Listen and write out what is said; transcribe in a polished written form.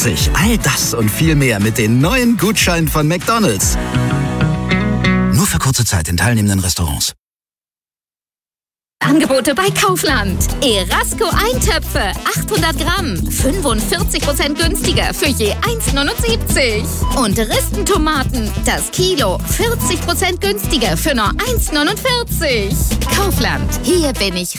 99. All das und viel mehr mit den neuen Gutscheinen von McDonald's. Nur für kurze Zeit in teilnehmenden Restaurants. Angebote bei Kaufland. Erasco Eintöpfe, 800 Gramm, 45% günstiger für je 1,79. Und Ristentomaten, das Kilo, 40% günstiger für nur 1,49. Kaufland, hier bin ich